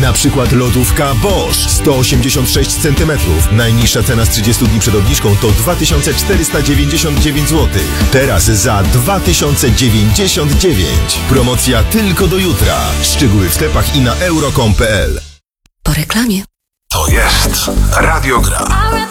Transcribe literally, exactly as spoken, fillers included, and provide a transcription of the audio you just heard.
Na przykład lodówka Bosch sto osiemdziesiąt sześć centymetrów. Najniższa cena z trzydziestu dni przed obniżką to dwa tysiące czterysta dziewięćdziesiąt dziewięć złotych. Teraz za dwa tysiące dziewięćdziesiąt dziewięć. Promocja tylko do jutra. Szczegóły w sklepach i na euro kropka com kropka p l. Po reklamie. To jest Radiogra.